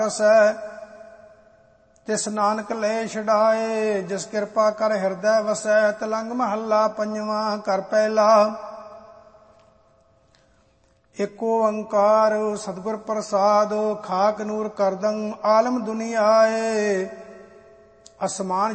ਵਸੈ। ਤਿਸ ਨਾਨਕ ਲੈ ਛਡਾਏ, ਜਿਸ ਕਿਰਪਾ ਕਰ ਹਿਰਦੈ ਵਸੈ। ਤਲੰਗ ਮਹੱਲਾ ਪੰਜਵਾਂ। ਘਰ ਪਹਿਲਾ। ਏਕ ਓੰਕਾਰ ਸਤਿਗੁਰ ਪ੍ਰਸਾਦਿ, ਖਾਕ ਨੂਰ ਕਰਦੰ ਆਲਮ ਦੁਨੀਆਏ। ਅਸਮਾਨ